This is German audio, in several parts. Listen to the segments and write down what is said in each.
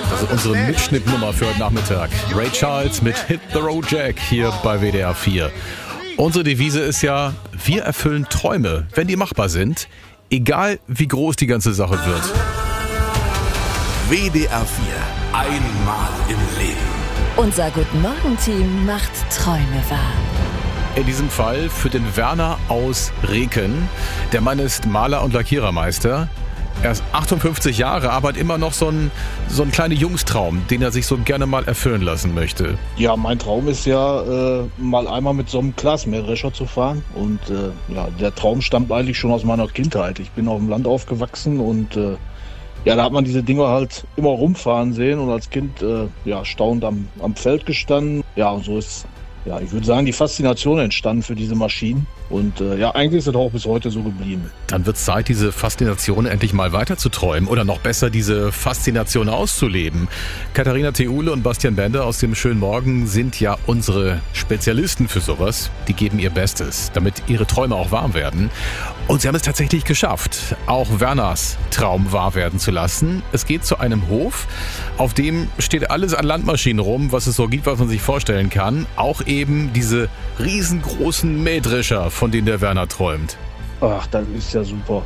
Das ist unsere Mitschnittnummer für heute Nachmittag. Ray Charles mit Hit the Road Jack hier bei WDR 4. Unsere Devise ist ja, wir erfüllen Träume, wenn die machbar sind, egal wie groß die ganze Sache wird. WDR 4. Einmal im Leben. Unser Guten-Morgen-Team macht Träume wahr. In diesem Fall für den Werner aus Reken. Der Mann ist Maler und Lackierermeister. Er ist 58 Jahre, aber hat immer noch so einen kleinen Jungstraum, den er sich so gerne mal erfüllen lassen möchte. Ja, mein Traum ist ja, mal einmal mit so einem Glasmähdrescher zu fahren. Und der Traum stammt eigentlich schon aus meiner Kindheit. Ich bin auf dem Land aufgewachsen und da hat man diese Dinger halt immer rumfahren sehen und als Kind staunend am Feld gestanden. Ja, und so ist, ich würde sagen, die Faszination entstanden für diese Maschinen. Und eigentlich ist es auch bis heute so geblieben. Dann wird es Zeit, diese Faszination endlich mal weiterzuträumen oder noch besser, diese Faszination auszuleben. Katharina Theule und Bastian Bender aus dem Schönen Morgen sind ja unsere Spezialisten für sowas. Die geben ihr Bestes, damit ihre Träume auch wahr werden. Und sie haben es tatsächlich geschafft, auch Werners Traum wahr werden zu lassen. Es geht zu einem Hof, auf dem steht alles an Landmaschinen rum, was es so gibt, was man sich vorstellen kann. Auch eben diese riesengroßen Mähdrescher, von denen der Werner träumt. Ach, das ist ja super.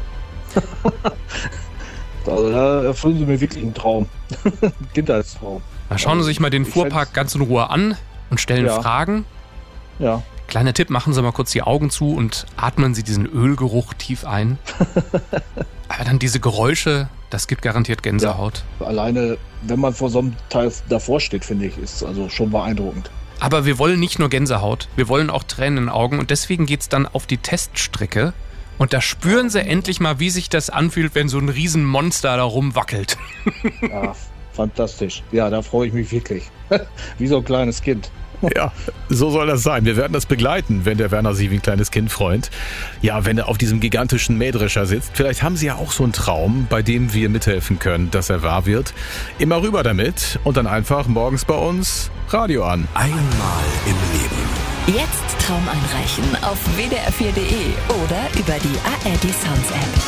Also, da erfüllen Sie mir wirklich einen Traum. Kindheitstraum. Na, schauen Sie sich mal den Fuhrpark ganz in Ruhe an und stellen Fragen. Ja. Kleiner Tipp, machen Sie mal kurz die Augen zu und atmen Sie diesen Ölgeruch tief ein. Aber dann diese Geräusche, das gibt garantiert Gänsehaut. Ja, alleine, wenn man vor so einem Teil davor steht, finde ich, ist also schon beeindruckend. Aber wir wollen nicht nur Gänsehaut, wir wollen auch Tränen in den Augen und deswegen geht's dann auf die Teststrecke und da spüren Sie endlich mal, wie sich das anfühlt, wenn so ein Riesenmonster da rumwackelt. Ja, fantastisch. Ja, da freue ich mich wirklich. Wie so ein kleines Kind. Ja, so soll das sein. Wir werden das begleiten, wenn der Werner sich wie ein kleines Kind freut. Ja, wenn er auf diesem gigantischen Mähdrescher sitzt. Vielleicht haben Sie ja auch so einen Traum, bei dem wir mithelfen können, dass er wahr wird. Immer rüber damit und dann einfach morgens bei uns Radio an. Einmal im Leben. Jetzt Traum einreichen auf wdr4.de oder über die ARD Sounds App.